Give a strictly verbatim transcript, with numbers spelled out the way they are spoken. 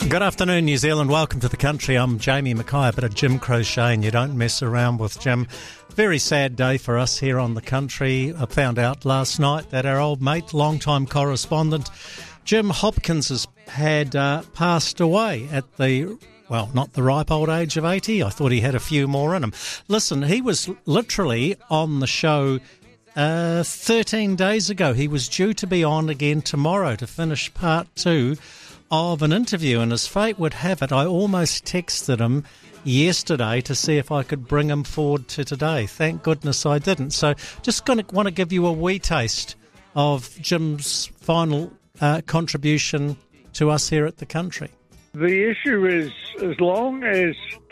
Good afternoon, New Zealand. Welcome to the country. I'm Jamie Mackay, a bit of Jim Crochet, and you don't mess around with Jim. Very sad day for us here on the country. I found out last night that our old mate, long-time correspondent, Jim Hopkins, has had uh, passed away at the, well, not the ripe old age of eighty. I thought he had a few more in him. Listen, he was literally on the show uh, thirteen days ago. He was due to be on again tomorrow to finish part two of an interview, and as fate would have it, I almost texted him yesterday to see if I could bring him forward to today. Thank goodness I didn't. So just going to want to give you a wee taste of Jim's final uh, contribution to us here at the country. The issue is, as long as